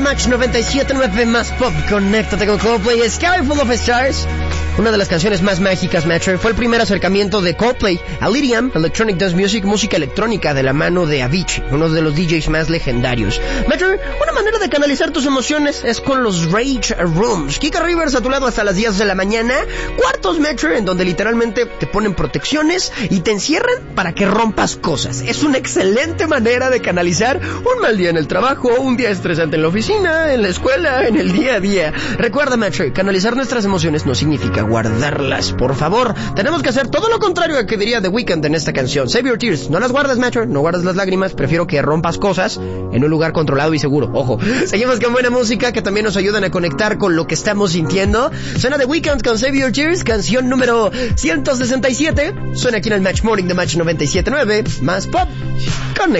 Match 97.9 más pop. Conéctate con Coldplay. Sky Full of Stars. Una de las canciones más mágicas, Metro. Fue el primer acercamiento de Coldplay a EDM, Electronic Dance Music, música electrónica de la mano de Avicii, uno de los DJs más legendarios. Metro, una manera de canalizar tus emociones es con los Rage Rooms. Kika Rivers a tu lado hasta las 10 de la mañana. Cuartos, Metro, en donde literalmente te ponen protecciones y te encierran para que rompas cosas. Es una excelente manera de canalizar un mal día en el trabajo, un día estresante en la oficina, en la escuela, en el día a día. Recuerda, Metro, canalizar nuestras emociones no significa guardarlas. Por favor, tenemos que hacer todo lo contrario a que diría The Weeknd en esta canción. Save your tears. No las guardes, Metro. No guardes las lágrimas. Prefiero que rompas cosas en un lugar controlado y seguro. Ojo. Seguimos con buena música que también nos ayudan a conectar con lo que estamos sintiendo. Suena The Weeknd con Save Your Tears, canción número 167. Suena aquí en el Match Morning de Match 97.9. Más pop. Conecta.